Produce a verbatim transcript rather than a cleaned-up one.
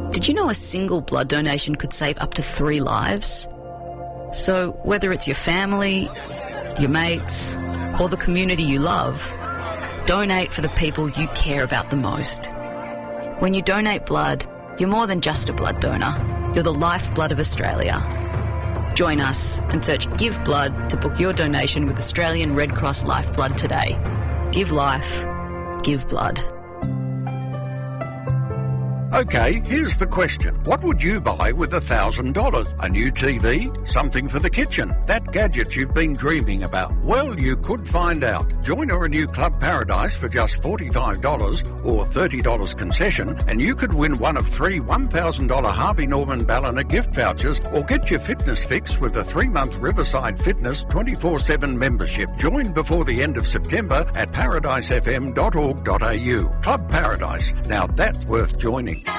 Did you know a single blood donation could save up to three lives? So whether it's your family, your mates, or the community you love, donate for the people you care about the most. When you donate blood, you're more than just a blood donor. You're the lifeblood of Australia. Join us and search Give Blood to book your donation with Australian Red Cross Lifeblood today. Give life. Give blood. OK, here's the question. What would you buy with one thousand dollars? A new T V? Something for the kitchen? That gadget you've been dreaming about? Well, you could find out. Join or renew Club Paradise for just forty-five dollars or thirty dollars concession, and you could win one of three one thousand dollars Harvey Norman Ballina gift vouchers, or get your fitness fix with a three-month Riverside Fitness twenty-four seven membership. Join before the end of September at paradise f m dot org dot a u. Club Paradise. Now that's worth joining.